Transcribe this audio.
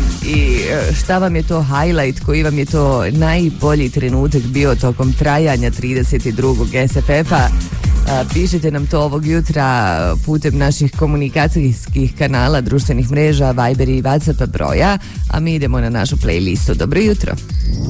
i šta vam je to highlight, koji vam je to najbolji trenutak bio tokom trajanja 32. SFF-a. Pišite nam to ovog jutra putem naših komunikacijskih kanala, društvenih mreža, Viber i WhatsApp broja, a mi idemo na našu playlistu. Dobro jutro.